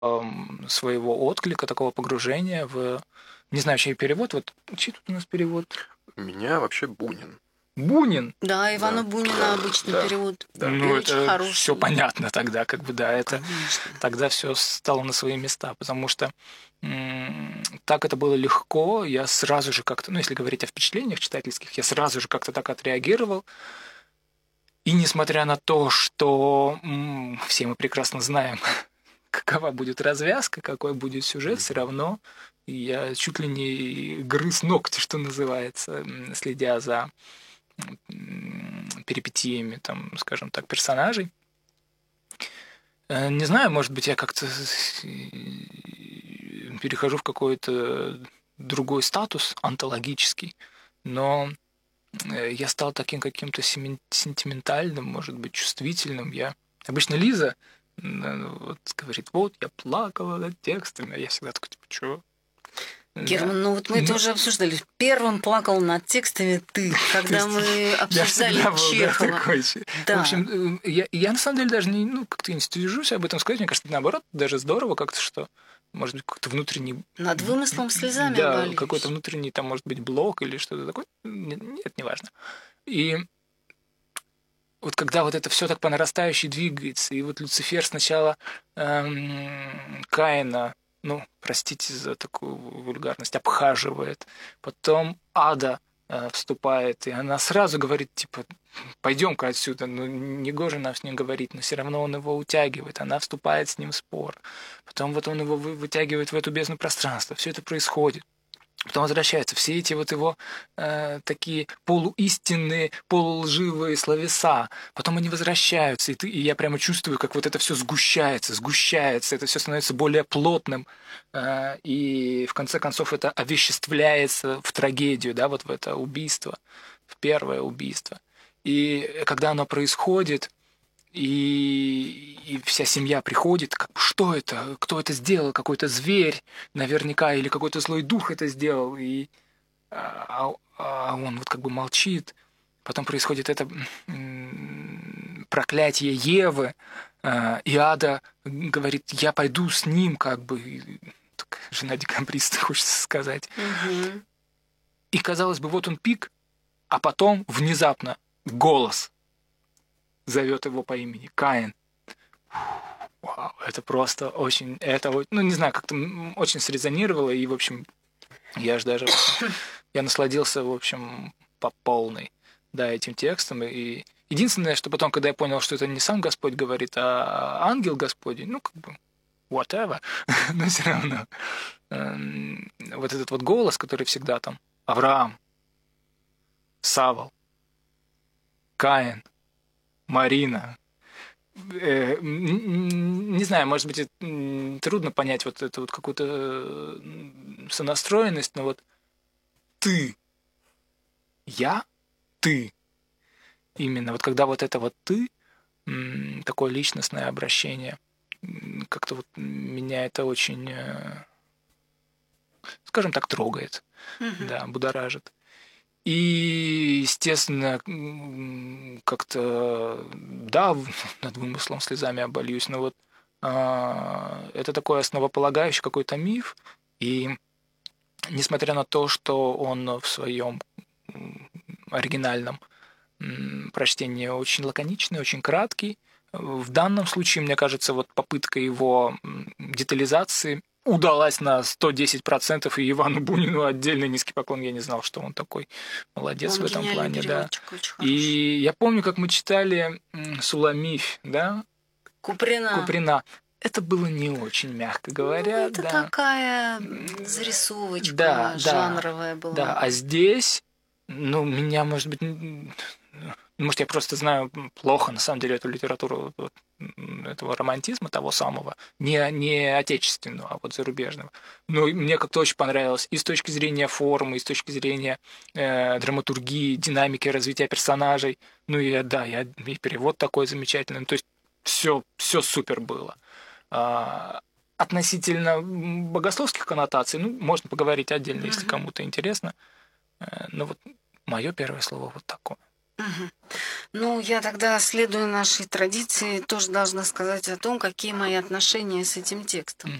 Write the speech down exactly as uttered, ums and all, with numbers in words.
своего отклика, такого погружения в... Не знаю, чей перевод. Вот чей тут у нас перевод? У меня вообще Бунин. Бунин? Да, Ивана Да, Бунина да, обычный да, перевод. да. Ну, И очень это хороший. все понятно тогда, как бы, да, это Конечно. тогда все стало на свои места, потому что м, так это было легко, я сразу же как-то, ну, если говорить о впечатлениях читательских, я сразу же как-то так отреагировал. И несмотря на то, что м, все мы прекрасно знаем, какова будет развязка, какой будет сюжет, все равно я чуть ли не грыз ногти, что называется, м, следя за м, перипетиями, там, скажем так, персонажей. Э, Не знаю, может быть, я как-то с- и перехожу в какой-то другой статус онтологический, но э, я стал таким каким-то семен- сентиментальным, может быть, чувствительным. Я обычно Лиза м, вот говорит, вот я плакала над текстами, а я всегда такой, типа, чё? Да. Герман, ну вот мы это Ну, уже обсуждали. Первым плакал над текстами ты, когда мы я обсуждали всегда был, да, Чехова. такой. В Да. общем, э, я, я на самом деле даже не, ну, как-то не стыжусь об этом сказать. Мне кажется, наоборот, даже здорово как-то, что, может быть, какой-то внутренний... Над вымыслом слезами Да, обольюсь. какой-то внутренний, там, может быть, блок или что-то такое. Нет, нет, неважно. И вот когда вот это все так по нарастающей двигается, и вот Люцифер сначала эм, Каина, ну, простите за такую вульгарность, обхаживает, потом Ада э, вступает, и она сразу говорит, типа, пойдем-ка отсюда, ну, негоже нам с ним говорить, но все равно он его утягивает, она вступает с ним в спор, потом вот он его вы- вытягивает в эту бездну пространства, все это происходит. Потом возвращается. Все эти вот его э, такие полуистинные, полулживые словеса. Потом они возвращаются, и, ты, и я прямо чувствую, как вот это все сгущается, сгущается, это все становится более плотным. Э, и в конце концов это овеществляется в трагедию, да, вот в это убийство, в первое убийство. И когда оно происходит, и, и вся семья приходит, как, что это, кто это сделал, какой-то зверь наверняка, или какой-то злой дух это сделал, и а, а он вот как бы молчит. Потом происходит это м, проклятие Евы, а, и Ада говорит, я пойду с ним, как бы, и, так, жена декабриста, хочется сказать. Мгм. И казалось бы, вот он пик, а потом внезапно голос зовет его по имени Каин. Вау, это просто очень, это, о- ну, не знаю, как-то м, очень срезонировало, и, в общем, я же даже, я насладился, в общем, по полной, да, этим текстом, и единственное, что потом, когда я понял, что это не сам Господь говорит, а ангел Господень, ну, как бы, whatever, но все равно, эм, вот этот вот голос, который всегда там, Авраам, Савол, Каин, Марина, э, не знаю, может быть, м, трудно понять вот эту вот какую-то м, сонастроенность, но вот ты, я, ты, именно вот когда вот это вот ты, м, такое личностное обращение, м, как-то вот меня это очень, э, скажем так, трогает, Мгм. да, будоражит. И, естественно, м, как-то, да, в- над вымыслом слезами обольюсь, но вот а, это такой основополагающий какой-то миф, и несмотря на то, что он в своем м, оригинальном м, прочтении очень лаконичный, очень краткий, в данном случае, мне кажется, вот попытка его м, детализации удалась на сто десять процентов, и Ивану Бунину отдельный низкий поклон, я не знал, что он такой молодец Он в этом гениальный плане, да. переводчик, очень хороший. И я помню, как мы читали м, Суламифь, да, Куприна. Куприна. Это было не очень, мягко Ну, говоря, это да. такая М, зарисовочка Да, да, жанровая была. да. А здесь, ну, меня, может быть, м, ну, может, я просто знаю плохо, на самом деле, эту литературу вот, м, этого романтизма, того самого, не, не отечественного, а вот зарубежного. Но мне как-то очень понравилось и с точки зрения формы, и с точки зрения э, драматургии, динамики развития персонажей. Ну и да, я, и перевод такой замечательный. То есть все, все супер было. А, относительно м, богословских коннотаций, ну, можно поговорить отдельно, если Мгм. кому-то интересно. Э, Но вот мое первое слово вот такое. Мгм. Ну, я тогда, следуя нашей традиции, тоже должна сказать о том, какие мои отношения с этим текстом.